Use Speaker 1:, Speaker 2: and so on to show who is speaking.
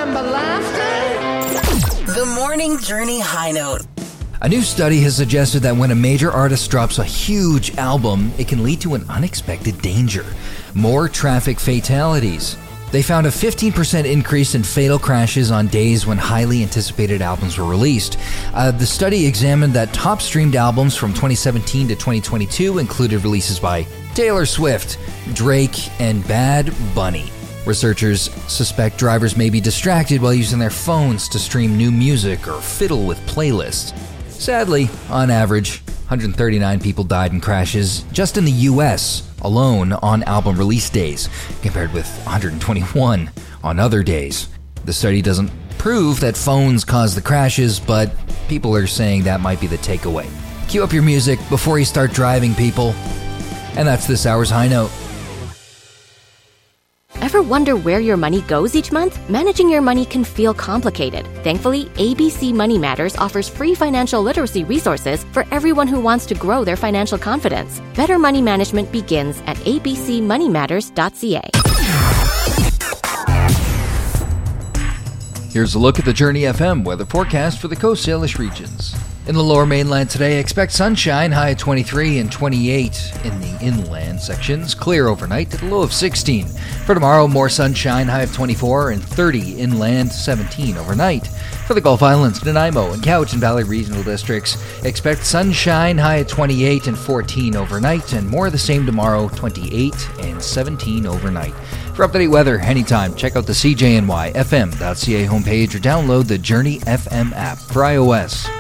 Speaker 1: remember laughter.
Speaker 2: The Morning Journey High Note.
Speaker 3: A new study has suggested that when a major artist drops a huge album, it can lead to an unexpected danger. More traffic fatalities. They found a 15% increase in fatal crashes on days when highly anticipated albums were released. The study examined that top streamed albums from 2017 to 2022 included releases by Taylor Swift, Drake, and Bad Bunny. Researchers suspect drivers may be distracted while using their phones to stream new music or fiddle with playlists. Sadly, on average, 139 people died in crashes just in the U.S. alone on album release days, compared with 121 on other days. The study doesn't prove that phones cause the crashes, but people are saying that might be the takeaway. Cue up your music before you start driving, people. And that's this hour's High Note.
Speaker 4: Ever wonder where your money goes each month? Managing your money can feel complicated. Thankfully, ABC Money Matters offers free financial literacy resources for everyone who wants to grow their financial confidence. Better money management begins at abcmoneymatters.ca.
Speaker 3: Here's a look at the Journey FM weather forecast for the Coast Salish regions. In the lower mainland today, expect sunshine, high at 23 and 28 in the inland sections. Clear overnight at a low of 16. For tomorrow, more sunshine, high of 24 and 30 inland, 17 overnight. For the Gulf Islands, Nanaimo and Cowichan Valley regional districts, expect sunshine, high at 28 and 14 overnight, and more of the same tomorrow, 28 and 17 overnight. For up-to-date weather anytime, check out the CJNYFM.ca homepage or download the Journey FM app for iOS.